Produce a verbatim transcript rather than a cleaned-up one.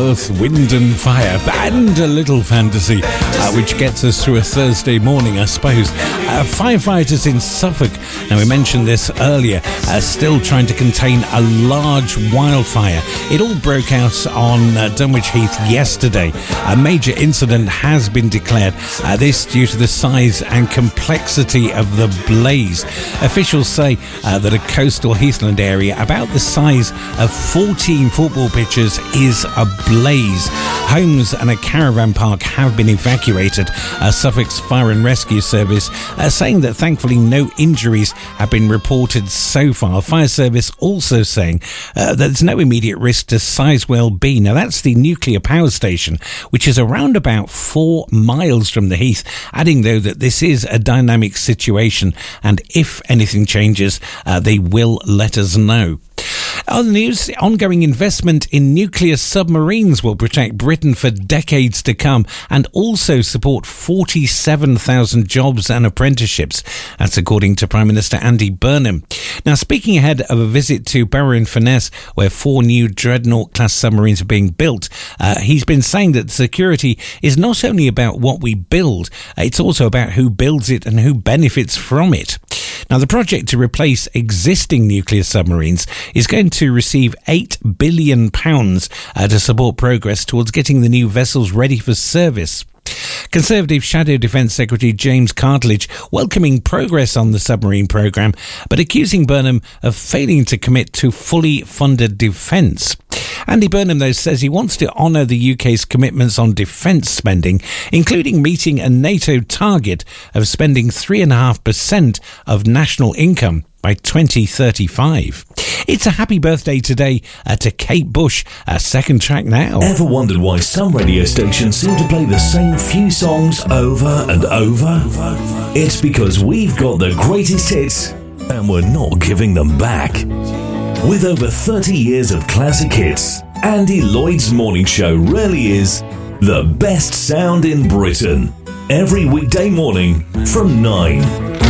Earth, Wind and Fire, and a little fantasy, uh, which gets us through a Thursday morning, I suppose. Uh, firefighters in Suffolk, and we mentioned this earlier, are still trying to contain a large wildfire. It all broke out on uh, Dunwich Heath yesterday. A major incident has been declared, uh, this due to the size and complexity of the blaze. Officials say uh, that a coastal heathland area about the size of fourteen football pitches is ablaze. Homes and a caravan park have been evacuated. Uh, Suffolk's Fire and Rescue Service uh, saying that thankfully no injuries have been reported so far. Fire Service also saying uh, that there's no immediate risk to Sizewell B. Now that's the nuclear power station, which is around about four miles from the Heath, adding though that this is a dynamic situation and if anything changes, uh, they will let us know. Other news, ongoing investment in nuclear submarines will protect Britain for decades to come and also support forty-seven thousand jobs and apprenticeships. That's according to Prime Minister Andy Burnham. Now, speaking ahead of a visit to Barrow-in-Furness, where four new Dreadnought-class submarines are being built, uh, he's been saying that security is not only about what we build, it's also about who builds it and who benefits from it. Now, the project to replace existing nuclear submarines is going to receive eight billion pounds uh, to support progress towards getting the new vessels ready for service. Conservative Shadow Defence Secretary James Cartledge welcoming progress on the submarine programme, but accusing Burnham of failing to commit to fully funded defence. Andy Burnham, though, says he wants to honour the U K's commitments on defence spending, including meeting a NATO target of spending three point five percent of national income by twenty thirty-five. It's a happy birthday today uh, to Kate Bush, a second track now. Ever wondered why some radio stations seem to play the same few songs over and over? It's because we've got the greatest hits and we're not giving them back. With over thirty years of classic hits, Andy Lloyd's morning show really is the best sound in Britain. Every weekday morning from nine.